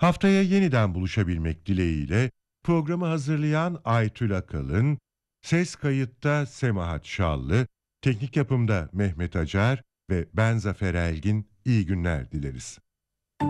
Haftaya yeniden buluşabilmek dileğiyle programı hazırlayan Aytül Akalın, ses kayıtta Semahat Şallı, teknik yapımda Mehmet Acar ve ben Zafer Elgin iyi günler dileriz.